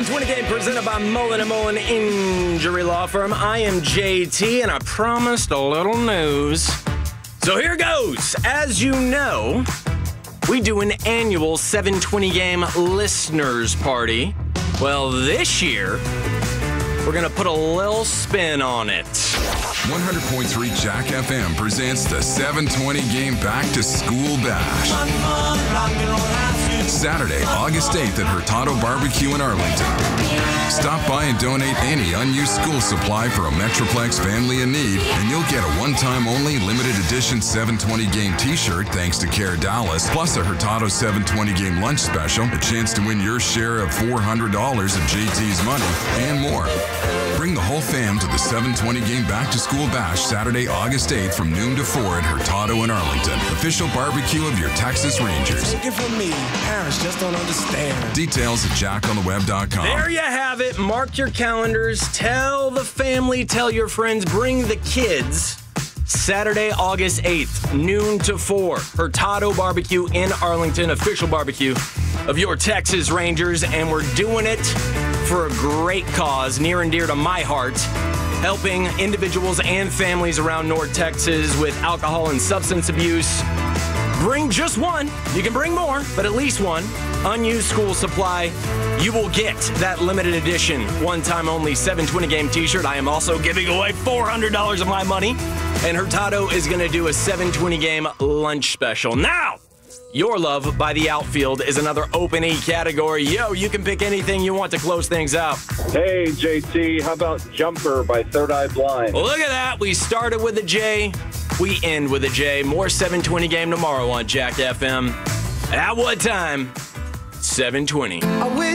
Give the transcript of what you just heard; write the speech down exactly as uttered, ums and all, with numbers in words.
twenty game presented by Mullen and Mullen Injury Law Firm. I am J T, and I promised a little news. So here goes. As you know, we do an annual seven twenty game listeners party. Well, this year, we're going to put a little spin on it. one hundred point three Jack F M presents the seven twenty game Back to School Bash. Saturday, August eighth at Hurtado Barbecue in Arlington. Stop by and donate any unused school supply for a Metroplex family in need, and you'll get a one-time only limited edition seven twenty game t-shirt thanks to Care Dallas, plus a Hurtado seven twenty game lunch special, a chance to win your share of four hundred dollars of J T's money, and more. Bring the whole fam to the seven twenty game Back to School Bash Saturday, August eighth from noon to four at Hurtado in Arlington. Official barbecue of your Texas Rangers. Take it from me. Parents just don't understand. Details at jack on the web dot com. There you have it. Mark your calendars. Tell the family, tell your friends, bring the kids. Saturday, August eighth, noon to four. Hurtado Barbecue in Arlington, official barbecue of your Texas Rangers. And we're doing it for a great cause near and dear to my heart, helping individuals and families around North Texas with alcohol and substance abuse. Bring just one. You can bring more, but at least one. Unused school supply. You will get that limited edition, one-time only seven twenty game t-shirt. I am also giving away four hundred dollars of my money. And Hurtado is going to do a seven twenty game lunch special. Now, Your Love by the Outfield is another open E category. Yo, you can pick anything you want to close things out. Hey, J T, how about Jumper by Third Eye Blind? Well, look at that. We started with a J. We end with a J. More seven twenty game tomorrow on Jack F M. At what time? seven twenty.